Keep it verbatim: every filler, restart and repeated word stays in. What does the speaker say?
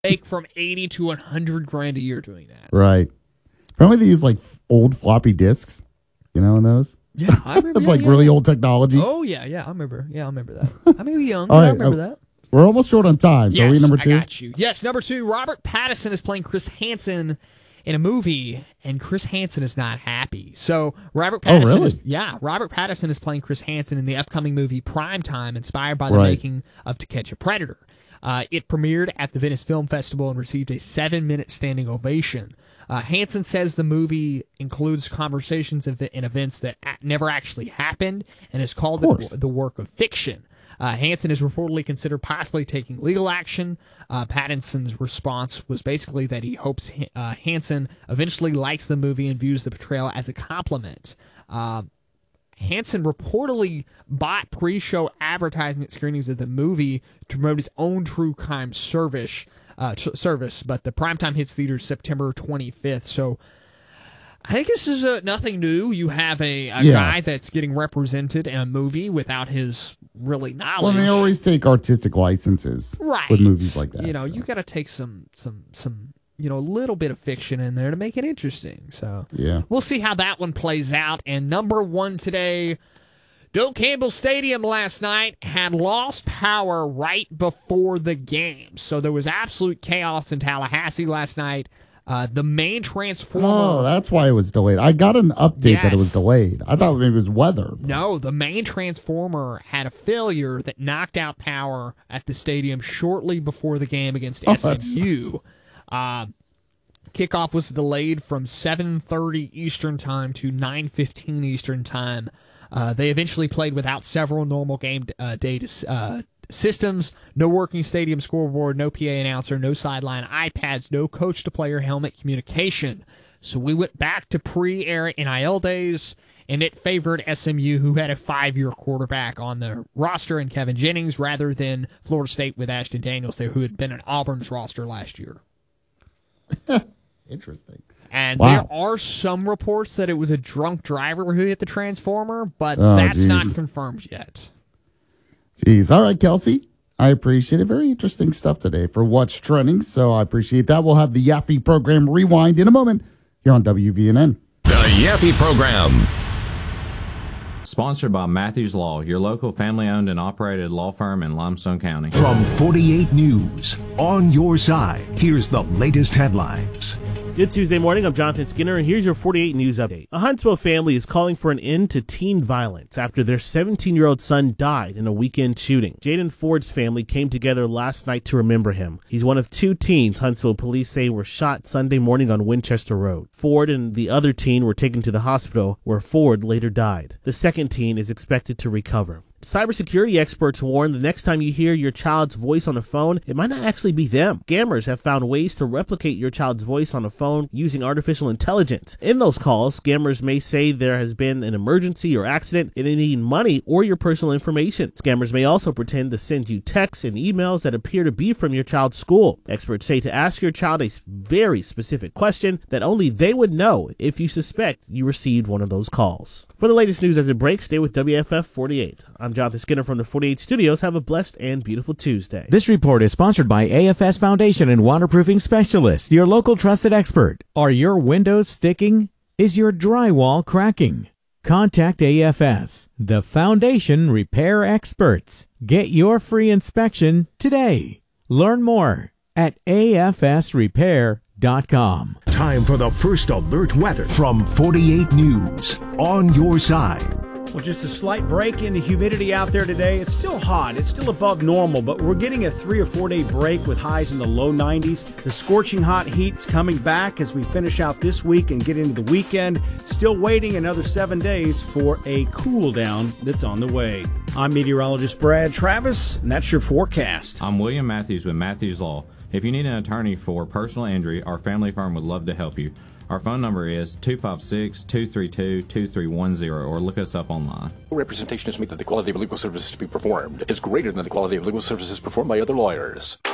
make from eighty to one hundred grand a year doing that. Right. Remember they use like f- old floppy disks, you know, in those? Yeah, I remember. It's yeah, like yeah, really yeah. old technology. Oh, yeah, yeah, I remember. Yeah, I remember that. I may be young, but All I right, remember uh, that. We're almost short on time. So Yes, are we number two? I got you. Yes, number two, Robert Pattinson is playing Chris Hansen in a movie, and Chris Hansen is not happy. So Robert Pattinson Oh, really? is, yeah, Robert Pattinson is playing Chris Hansen in the upcoming movie Primetime, inspired by the Right. making of To Catch a Predator. Uh, it premiered at the Venice Film Festival and received a seven-minute standing ovation. Uh, Hansen says the movie includes conversations and events that a- never actually happened and is called the, the work of fiction. Uh, Hansen is reportedly considered possibly taking legal action. Uh, Pattinson's response was basically that he hopes uh, Hansen eventually likes the movie and views the portrayal as a compliment. Uh, Hansen reportedly bought pre-show advertising at screenings of the movie to promote his own true crime service, uh, tr- service, but the primetime hits theaters September twenty-fifth. So I think this is uh, nothing new. You have a, a Yeah. guy that's getting represented in a movie without his really knowledge. Well, they always take artistic licenses right. with movies like that. You know, so. you got to take some some some you know a little bit of fiction in there to make it interesting. So Yeah. we'll see how that one plays out. And number one today, Doak Campbell Stadium last night had lost power right before the game, so there was absolute chaos in Tallahassee last night. Uh, the main transformer. Oh, that's why it was delayed. I got an update that it was Yes. delayed. I thought maybe it was weather. No, the main transformer had a failure that knocked out power at the stadium shortly before the game against Oh, S that M U. Uh, kickoff was delayed from seven thirty Eastern Time to nine fifteen Eastern Time. Uh, they eventually played without several normal game uh, day uh, systems, no working stadium scoreboard, no P A announcer, no sideline iPads, no coach-to-player helmet communication. So we went back to pre-era N I L days, and it favored S M U, who had a five-year quarterback on the roster in Kevin Jennings, rather than Florida State with Ashton Daniels there, who had been on Auburn's roster last year. Interesting. And Wow. there are some reports that it was a drunk driver who hit the transformer, but Oh, that's geez. not confirmed yet. Jeez. All right, Kelsey. I appreciate it. Very interesting stuff today for What's Trending. So I appreciate that. We'll have the Yaffe program rewind in a moment here on W V N N. The Yaffe program. Sponsored by Matthews Law, your local family-owned and operated law firm in Limestone County. From forty-eight News, on your side, here's the latest headlines. Good Tuesday morning, I'm Jonathan Skinner, and here's your forty-eight News update. A Huntsville family is calling for an end to teen violence after their seventeen-year-old son died in a weekend shooting. Jaden Ford's family came together last night to remember him. He's one of two teens Huntsville police say were shot Sunday morning on Winchester Road. Ford and the other teen were taken to the hospital, where Ford later died. The second teen is expected to recover. Cybersecurity experts warn the next time you hear your child's voice on a phone, it might not actually be them. Scammers have found ways to replicate your child's voice on a phone using artificial intelligence. In those calls, scammers may say there has been an emergency or accident and they need money or your personal information. Scammers may also pretend to send you texts and emails that appear to be from your child's school. Experts say to ask your child a very specific question that only they would know if you suspect you received one of those calls. For the latest news as it breaks, stay with W F F forty-eight. I'm Jonathan Skinner from the forty-eight Studios. Have a blessed and beautiful Tuesday. This report is sponsored by A F S Foundation and Waterproofing Specialist, your local trusted expert. Are your windows sticking? Is your drywall cracking? Contact A F S, the Foundation Repair Experts. Get your free inspection today. Learn more at A F S repair dot com. Time for the first alert weather from forty-eight News, on your side. Well, just a slight break in the humidity out there today. It's still hot. It's still above normal, but we're getting a three or four day break with highs in the low nineties. The scorching hot heat's coming back as we finish out this week and get into the weekend. Still waiting another seven days for a cool down that's on the way. I'm meteorologist Brad Travis, and that's your forecast. I'm William Matthews with Matthews Law. If you need an attorney for personal injury, our family firm would love to help you. Our phone number is two five six, two three two, two three one zero or look us up online. Representation is made that the quality of legal services to be performed is greater than the quality of legal services performed by other lawyers.